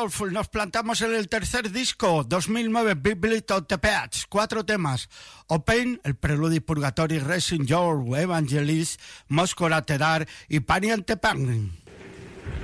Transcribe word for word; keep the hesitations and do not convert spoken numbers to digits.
Wolf, nos plantamos en el tercer disco, dos mil nueve, Biblito of the Pets, cuatro temas. Open, el Preludi Purgatory, Racing Your, Evangelist, Moscora Tedar y Paniente Pan.